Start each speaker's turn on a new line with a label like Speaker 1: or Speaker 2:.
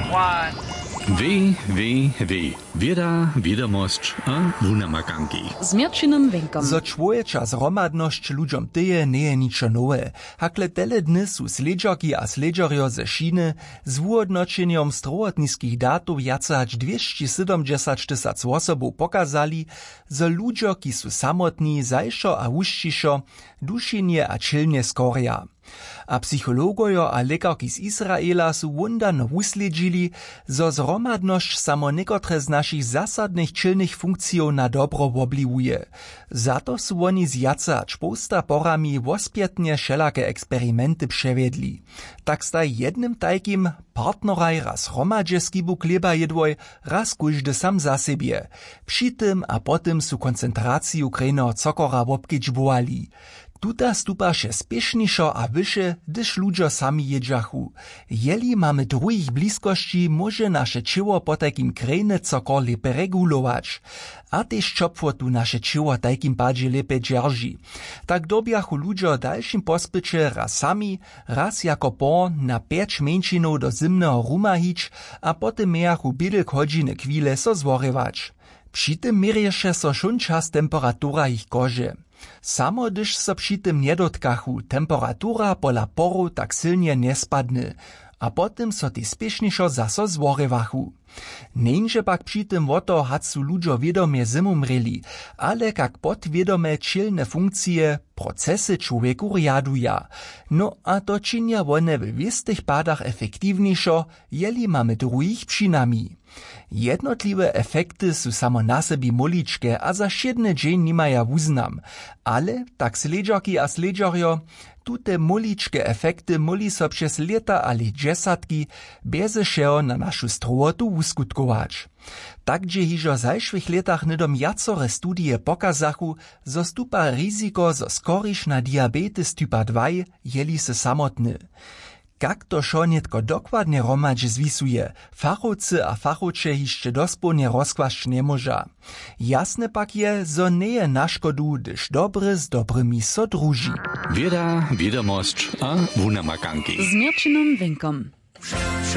Speaker 1: Wieda, wiadomość a wunamakanki.
Speaker 2: Z Mirčinom Winkom.
Speaker 3: Zo čłowjecza zromadnosć ludziom tyje nie je ničo nowe. Hakle tele dny su sledžarki a sledžarjo ze Šiny z wuodnočenjom strowotniskich datów jace hač 270 tysac osobów pokazali, zo ludzie, ki su samotni, zajšo a wuščišo, dušenje a čilnje skorja. A psychologojo a lekarki z Izraela su wundano wusledźili, zo zromadnosć samo niekotre z naszych zasadnych čilnych funkcjow na dobro wobliwuje. Zato su oni z jace hač posta porami wospietnie wszelakie eksperymenty przewiedli. Tak staj jednym tajkim partneraj raz hromadźe skibu chleba jedwoj, raz kóždy sam za siebie. Przy tym a potem su koncentraciju krejno cokora wobkedźbowali. Tuta stupa się spieszniszo a wyše, gdyż ludzie sami jedzachu. Jeli mamy druhich bliskości, może nasze ciało po takim krejne cokor lepe regulować. A też czopwo tu nasze ciało takim padzie lepe dzierży. Tak dobiachu ludzie dalszym pospycie raz sami, raz jako por na 5 mieńczynów do zimnego ruma hić, a potem miachu bydel godziny chwile so zworywać. Przy tym mierješe so šun čas temperatura ich kože. Samo gdyż so przy tym nie dotkachu, temperatura pola poru tak silnie nie spadny, a potem so ty spieszniszo zaso zworywachu. Nieńže pak przy tym woto hacu ludzie wiedomie zimumreli, ale kak podwiedome čilne funkcje, procesy człowieku riaduja. No a to činia one w wistych padach efektywniejszo, jeli mamy druhich přinami. Jednotliwe efekty su samo na sebi moličke a za šedny dzień nimaja wuznam, ale tak sledžarki a sledžarjo, tute moličke efekty moli so przez lata ali džesatki bezešeho na našu strowotu uskutkować. Tak gdzie hižo zajšłych letach nydom jacore studije pokazachu, zo stupa riziko zo skoriš na diabetes typa 2 jeli se samotny. Kak to šo netko dokładnie romadź zwisuje, fachowcy a fachowcze hišće dospolnie rozkłaszć nie moża. Jasne pak je, zo nie je na škodu, gdyż dobry z dobrymi so druži.
Speaker 1: Wieda, wiadomość a wunamakanki.
Speaker 2: Z Mirčinom Winkom.